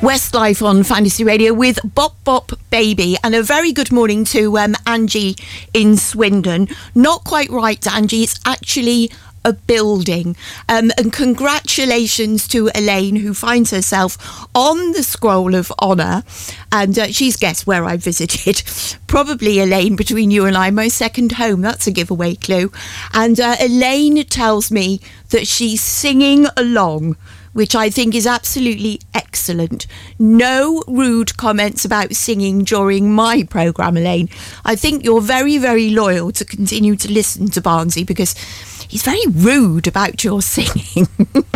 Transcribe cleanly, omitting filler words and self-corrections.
Westlife on Fantasy Radio with Bop Bop Baby, and a very good morning to Angie in Swindon. Not quite right, Angie, it's actually a building. And congratulations to Elaine, who finds herself on the scroll of honour, and she's guessed where I visited. Probably, Elaine, between you and I, my second home. That's a giveaway clue. And Elaine tells me that she's singing along, which I think is absolutely excellent. No rude comments about singing during my programme, Elaine. I think you're very, very loyal to continue to listen to Barnsley because he's very rude about your singing.